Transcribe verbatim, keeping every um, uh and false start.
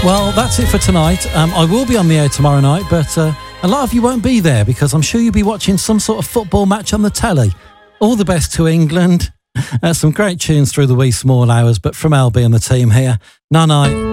Well, that's it for tonight. Um, I will be on the air tomorrow night, but uh, a lot of you won't be there because I'm sure you'll be watching some sort of football match on the telly. All the best to England. Uh, some great tunes through the wee small hours, but from L B and the team here, night night.